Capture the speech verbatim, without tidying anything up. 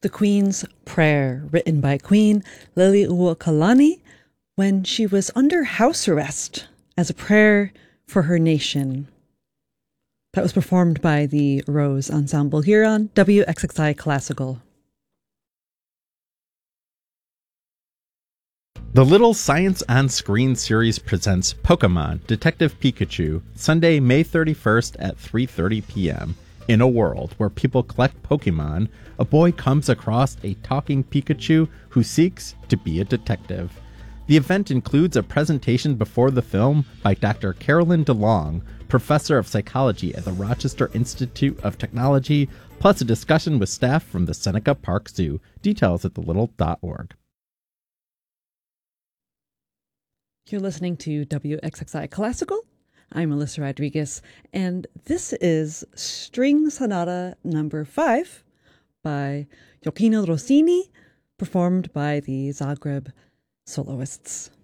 The Queen's Prayer, written by Queen Liliuokalani when she was under house arrest as a prayer for her nation. That was performed by the Rose Ensemble here on W X X I Classical. The Little Science on Screen series presents Pokemon Detective Pikachu, Sunday, May thirty-first at three thirty p.m. In a world where people collect Pokemon, a boy comes across a talking Pikachu who seeks to be a detective. The event includes a presentation before the film by Doctor Carolyn DeLong, professor of psychology at the Rochester Institute of Technology, plus a discussion with staff from the Seneca Park Zoo. Details at the little dot org. You're listening to W X X I Classical. I'm Melissa Rodriguez, and this is String Sonata number five by Gioacchino Rossini, performed by the Zagreb Soloists.